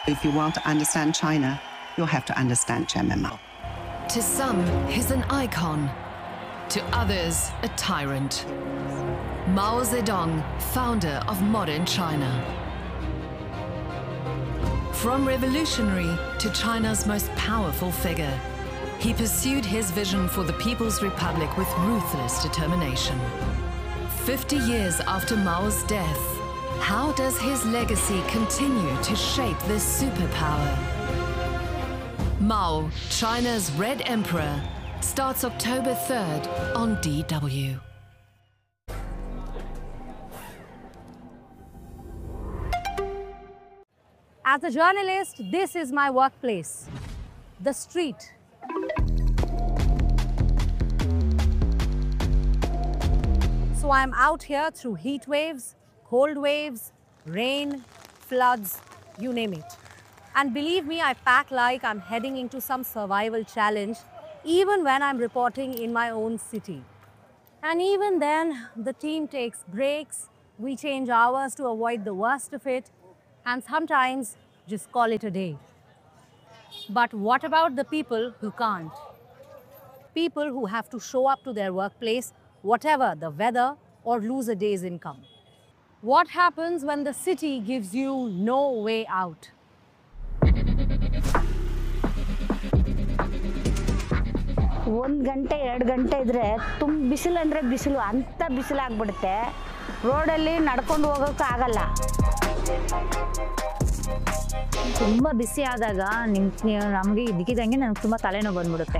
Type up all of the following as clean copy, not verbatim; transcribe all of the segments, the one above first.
If you want to understand China, you'll have to understand Chairman Mao. To some, he's an icon. To others, a tyrant. Mao Zedong, founder of modern China. From revolutionary to China's most powerful figure, he pursued his vision for the People's Republic with ruthless determination. 50 years after Mao's death, how does his legacy continue to shape this superpower? Mao, China's Red Emperor, starts October 3rd on DW. As a journalist, this is my workplace, the street. So I'm out here through heat waves, cold waves, rain, floods, you name it. And believe me, I pack like I'm heading into some survival challenge, even when I'm reporting in my own city. And even then, the team takes breaks, we change hours to avoid the worst of it, and sometimes just call it a day. But what about the people who can't? People who have to show up to their workplace, whatever the weather, or lose a day's income. What happens when the city gives you no way out? ಒಂದು ಗಂಟೆ 2 ಗಂಟೆ ಇದ್ರೆ ತುಂಬ ಬಿಸಿಲು ಅಂದರೆ ಬಿಸಿಲು ಅಂತ ಬಿಸಿಲಾಗ್ಬಿಡುತ್ತೆ. ರೋಡಲ್ಲಿ ನಡ್ಕೊಂಡು ಹೋಗೋಕೆ ಆಗಲ್ಲ. ತುಂಬ ಬಿಸಿ ಆದಾಗ ನಮಗೆ ಇದ್ದಕ್ಕಿದ್ದಂಗೆ ನನಗೆ ತುಂಬ ತಲೆನೋವು ಬಂದ್ಬಿಡುತ್ತೆ.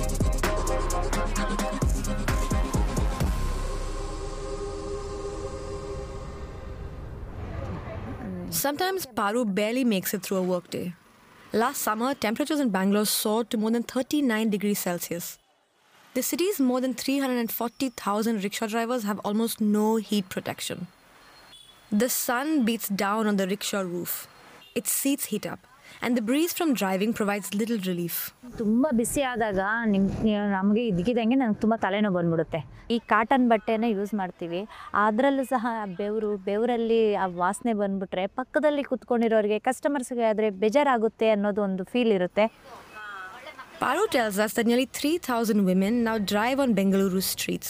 Sometimes Paru barely makes it through a workday. Last summer, temperatures in Bangalore soared to more than 39 degrees Celsius. The city's more than 340,000 rickshaw drivers have almost no heat protection. The sun beats down on the rickshaw roof. Its seats heat up, and the breeze from driving provides little relief. ತುಂಬ ಬಿಸಿ ಆದಾಗ ನಮಗೆ ಇದ್ದಕ್ಕಿದ್ದಂಗೆ ನನಗೆ ತುಂಬ ತಲೆನೋವು ಬಂದ್ಬಿಡುತ್ತೆ. ಈ cotton ಬಟ್ಟೆನೇ use ಮಾಡ್ತೀವಿ. ಅದರಲ್ಲೂ ಸಹ ಬೆವರಲ್ಲಿ ಆ ವಾಸನೆ ಬಂದ್ಬಿಟ್ರೆ ಪಕ್ಕದಲ್ಲಿ ಕೂತ್ಕೊಂಡಿರೋರಿಗೆ ಕಸ್ಟಮರ್ಸ್ಗೆ ಆದರೆ ಬೇಜಾರಾಗುತ್ತೆ ಅನ್ನೋದು ಒಂದು ಫೀಲ್ ಇರುತ್ತೆ. Paru tells us that nearly 3,000 women now drive on Bengaluru's streets.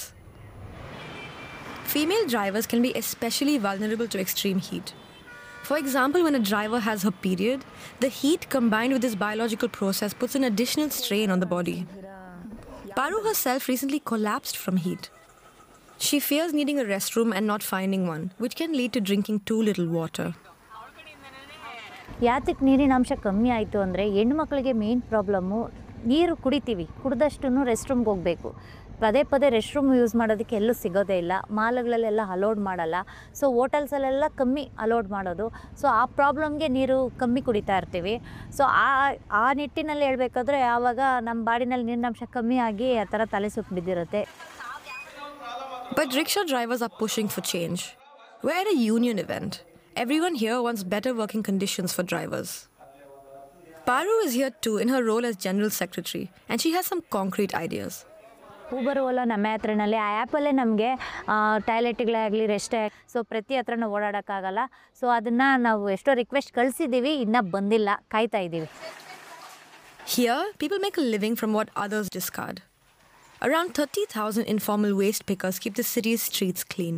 Female drivers can be especially vulnerable to extreme heat. For example, when a driver has her period, the heat combined with this biological process puts an additional strain on the body. Paru herself recently collapsed from heat. She fears needing a restroom and not finding one, which can lead to drinking too little water. ಯಾತಕ್ಕೆ ನೀರಿನ ಅಂಶ ಕಮ್ಮಿ ಆಯಿತು ಅಂದರೆ ಹೆಣ್ಣು ಮಕ್ಕಳಿಗೆ main problem ನೀರು ಕುಡಿತೀವಿ, ಕುಡಿದಷ್ಟು ರೆಸ್ಟ್ ರೂಮ್ಗೆ ಹೋಗಬೇಕು. ಪದೇ ಪದೇ ರೆಸ್ಟ್ ರೂಮ್ ಯೂಸ್ ಮಾಡೋದಕ್ಕೆ ಎಲ್ಲೂ ಸಿಗೋದೇ ಇಲ್ಲ. ಮಾಲ್ಗಳಲ್ಲೆಲ್ಲ ಅಲೋಡ್ ಮಾಡಲ್ಲ. ಸೊ ಹೋಟೆಲ್ಸಲ್ಲೆಲ್ಲ ಕಮ್ಮಿ ಅಲೋಡ್ ಮಾಡೋದು. ಸೊ ಆ ಪ್ರಾಬ್ಲಮ್ಗೆ ನೀರು ಕಮ್ಮಿ ಕುಡಿತಾ ಇರ್ತೀವಿ. ಸೊ ಆ ನಿಟ್ಟಿನಲ್ಲಿ ಹೇಳ್ಬೇಕಾದ್ರೆ ಆವಾಗ ನಮ್ಮ ಬಾಡಿನಲ್ಲಿ ನೀರಿನಂಶ ಕಮ್ಮಿ ಆಗಿ ಆ ಥರ ತಲೆ ಸುತ್ತು ಬಿದ್ದಿರುತ್ತೆ. But rickshaw drivers are pushing for change. We're at a union event. Everyone here wants better working conditions for drivers. Paru is here too in her role as General Secretary, and she has some concrete ideas. Uber Ola ನಮ್ಮ ಹತ್ರನಲ್ಲಿ ಆ ಆ್ಯಪಲ್ಲೇ ನಮಗೆ ಟಾಯ್ಲೆಟ್ಗಳೇ ಆಗಲಿ ರೆಸ್ಟೇ so ಪ್ರತಿ ಹತ್ರನೂ ಓಡಾಡೋಕ್ಕಾಗಲ್ಲ. So ಅದನ್ನು ನಾವು ಎಷ್ಟೋ request ಕಳಿಸಿದ್ದೀವಿ, ಇನ್ನೂ ಬಂದಿಲ್ಲ, ಕಾಯ್ತಾ ಇದ್ದೀವಿ. Here, people make a living from what others discard. Around 30,000 informal waste pickers keep the city's streets clean.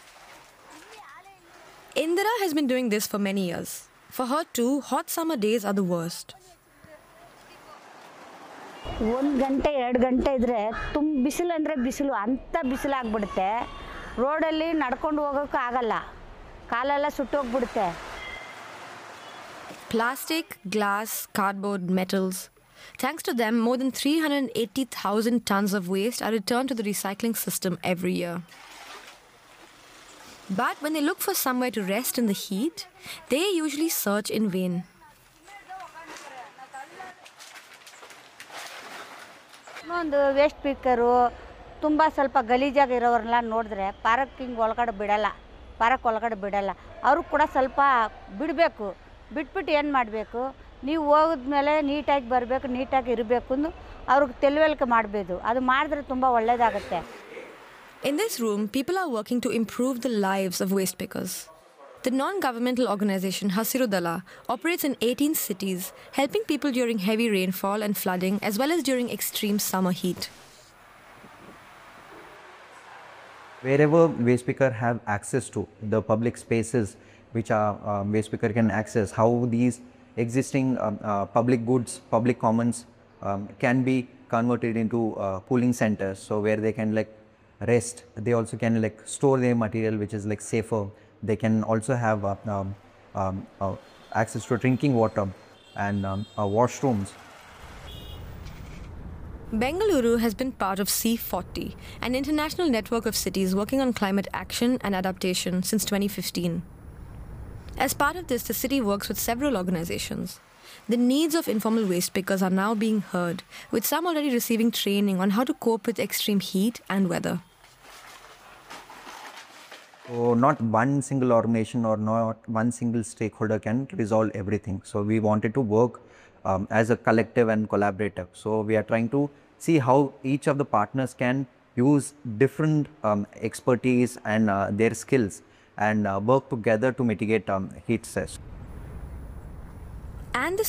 Indira has been doing this for many years. For her too, hot summer days are the worst. 1 ಗಂಟೆ 2 ಗಂಟೆ ಇದ್ರೆ ತುಂಬ ಬಿಸಿಲು ಅಂದರೆ ಬಿಸಿಲು ಅಂತ ಬಿಸಿಲಾಗ್ಬಿಡುತ್ತೆ. ರೋಡಲ್ಲಿ ನಡ್ಕೊಂಡು ಹೋಗೋಕೆ ಆಗಲ್ಲ, ಕಾಲೆಲ್ಲ ಸುಟ್ಟೋಗ್ಬಿಡುತ್ತೆ. Plastic, glass, cardboard, metals. Thanks to them, more than 380,000 tons of waste are returned to the recycling system every year. But when they look for somewhere to rest in the heat, they usually search in vain. ಇನ್ನೊಂದು waste ಪಿಕ್ಕರು ತುಂಬ ಸ್ವಲ್ಪ ಗಲೀಜಾಗಿರೋರನ್ನೆಲ್ಲ ನೋಡಿದ್ರೆ parking ಒಳಗಡೆ ಬಿಡಲ್ಲ, park ಒಳಗಡೆ ಬಿಡಲ್ಲ. ಅವರು ಕೂಡ ಸ್ವಲ್ಪ ಬಿಡಬೇಕು. ಬಿಟ್ಬಿಟ್ಟು ಏನು ಮಾಡಬೇಕು, ನೀವು ಹೋಗಿದ್ಮೇಲೆ ನೀಟಾಗಿ ಬರಬೇಕು, ನೀಟಾಗಿ ಇರಬೇಕು ಅಂದು ಅವ್ರಿಗೆ ತಿಳುವಳಿಕೆ ಮಾಡಬೇಕು. ಅದು ಮಾಡಿದ್ರೆ ತುಂಬ ಒಳ್ಳೆಯದಾಗುತ್ತೆ. In this room, people are working to improve the lives of waste pickers. The non-governmental organization Hasiru Dala operates in 18 cities, helping people during heavy rainfall and flooding as well as during extreme summer heat. Wherever waste picker have access to the public spaces which are waste picker can access, how these existing public goods, public commons can be converted into cooling centers, so where they can like rest. They also can like store their material which is like safer. They can also have access to drinking water and washrooms. Bengaluru has been part of C40, an international network of cities working on climate action and adaptation since 2015. As part of this, the city works with several organizations. The needs of informal waste pickers are now being heard, with some already receiving training on how to cope with extreme heat and weather. So not one single organization or not one single stakeholder can resolve everything. So we wanted to work as a collective and collaborative. So we are trying to see how each of the partners can use different expertise and their skills and work together to mitigate heat stress. And the